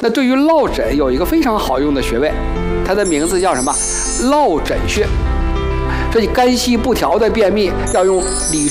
那对于落枕有一个非常好用的穴位，它的名字叫什么？落枕穴。所以肝气不调的便秘要用理